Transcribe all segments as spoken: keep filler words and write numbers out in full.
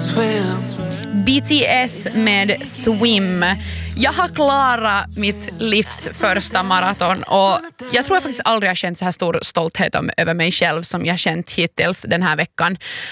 B T S med Swim. Jag har klarat mitt livs första maraton och jag tror jag faktiskt aldrig har känt så här stor stolthet om, över mig själv som jag känt hittills den här veckan.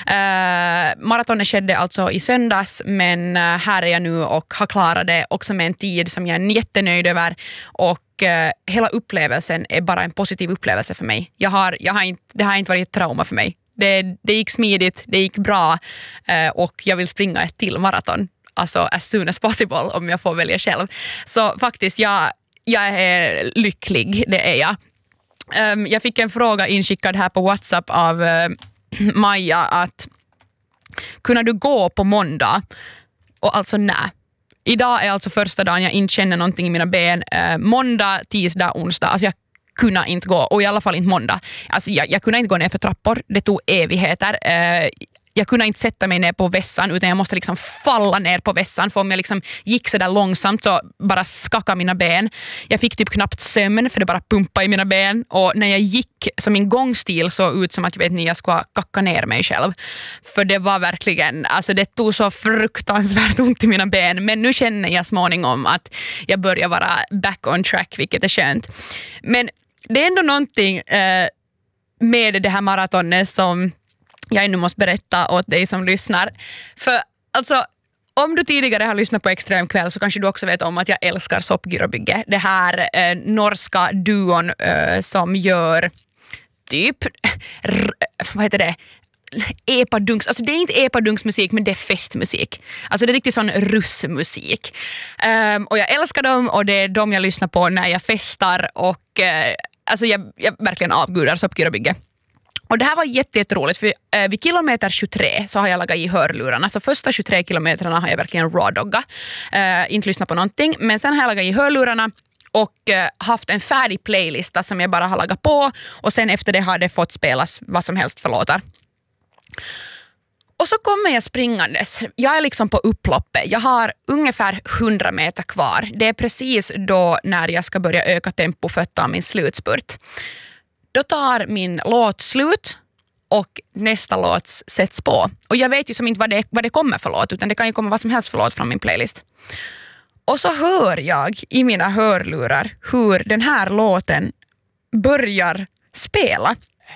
Uh, maratonet skedde alltså i söndags, men uh, här är jag nu och har klarat det också med en tid som jag är jättenöjd över, och uh, hela upplevelsen är bara en positiv upplevelse för mig. Jag har, jag har inte, det har inte varit ett trauma för mig. Det, det gick smidigt, det gick bra uh, och jag vill springa ett till maraton. Alltså as soon as possible om jag får välja själv. Så faktiskt, jag, jag är lycklig, det är jag. Um, jag fick en fråga inskickad här på WhatsApp av uh, Maja att kunna du gå på måndag? Och alltså nej. Idag är alltså första dagen jag inte känner någonting i mina ben. Uh, måndag, tisdag, onsdag. Alltså jag kunde inte gå, och i alla fall inte måndag. Alltså jag, jag kunde inte gå ner för trappor. Det tog evigheter. Uh, Jag kunde inte sätta mig ner på vässan, utan jag måste liksom falla ner på vässan, för om jag liksom gick så där långsamt så bara skakade mina ben. Jag fick typ knappt sömn för det bara pumpade i mina ben, och när jag gick så min gångstil såg ut som att jag vet ni, jag skulle kacka ner mig själv. För det var verkligen, alltså det tog så fruktansvärt ont i mina ben, men nu känner jag småningom att jag börjar vara back on track, vilket är skönt. Men det är ändå någonting eh, med det här maratonet som jag ännu måste berätta åt dig som lyssnar. För alltså, om du tidigare har lyssnat på Extremkväll så kanske du också vet om att jag älskar Soppgyrobygge. Det här eh, norska duon eh, som gör typ, r, vad heter det? Epadunks, alltså det är inte epadunksmusik, men det är festmusik. Alltså det är riktigt sån russmusik. Um, och jag älskar dem, och det är dem jag lyssnar på när jag festar, och uh, alltså jag, jag verkligen avgudar Soppgyrobygge. Och det här var jätteroligt, för eh, vid kilometer tjugotre så har jag lagat i hörlurarna. Så första tjugotre kilometrarna har jag verkligen raw-dogga. Eh, inte lyssnat på någonting. Men sen har jag lagat i hörlurarna och eh, haft en färdig playlista som jag bara har lagat på. Och sen efter det har det fått spelas vad som helst för låtar. Och så kommer jag springandes. Jag är liksom på upploppet. Jag har ungefär hundra meter kvar. Det är precis då när jag ska börja öka tempo för att ta min slutspurt. Då tar min låt slut och nästa låt sätts på. Och jag vet ju som inte vad det, vad det kommer för låt, utan det kan ju komma vad som helst för låt från min playlist. Och så hör jag i mina hörlurar hur den här låten börjar spela.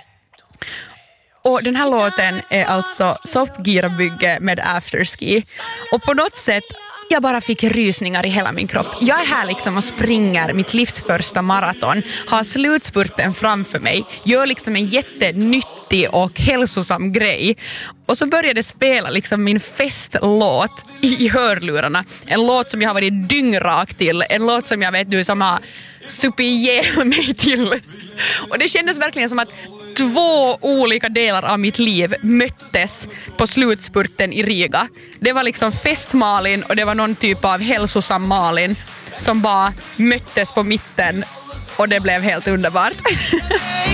Och den här låten är alltså Soppgyrobygge med Afterski. Och på något sätt, jag bara fick rysningar i hela min kropp. Jag är här liksom och springer mitt livs första maraton. Har slutspurten framför mig. Gör liksom en jättenyttig och hälsosam grej. Och så började spela liksom min festlåt i hörlurarna. En låt som jag har varit dyngrak till. En låt som jag vet du som har supit ihjäl mig till. Och det kändes verkligen som att två olika delar av mitt liv möttes på slutspurten i Riga. Det var liksom fest-Malin och det var någon typ av hälsosam Malin som bara möttes på mitten, och det blev helt underbart.